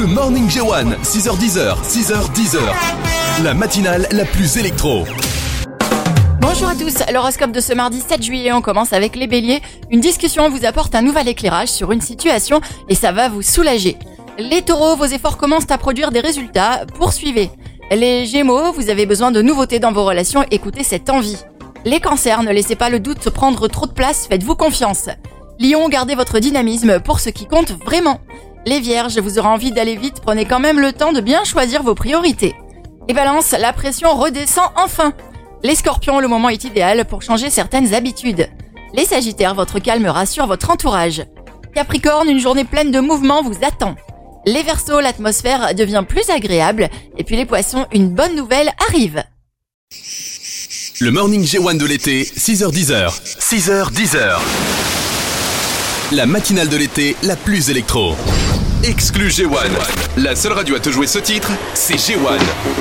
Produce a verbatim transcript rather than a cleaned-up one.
Le Morning J un, six heures dix, six heures dix. La matinale la plus électro. Bonjour à tous, l'horoscope de ce mardi sept juillet, on commence avec les béliers. Une discussion vous apporte un nouvel éclairage sur une situation et ça va vous soulager. Les taureaux, vos efforts commencent à produire des résultats, poursuivez. Les gémeaux, vous avez besoin de nouveautés dans vos relations, écoutez cette envie. Les cancers, ne laissez pas le doute prendre trop de place, faites-vous confiance. Lion, gardez votre dynamisme pour ce qui compte vraiment. Les vierges, vous aurez envie d'aller vite, prenez quand même le temps de bien choisir vos priorités. Les balances, la pression redescend enfin. Les scorpions, le moment est idéal pour changer certaines habitudes. Les sagittaires, votre calme rassure votre entourage. Capricorne, une journée pleine de mouvements vous attend. Les verseaux, l'atmosphère devient plus agréable. Et puis les poissons, une bonne nouvelle arrive. Le Morning J un de l'été, six heures dix. six heures dix. La matinale de l'été la plus électro. Exclu J un. La seule radio à te jouer ce titre, c'est J un.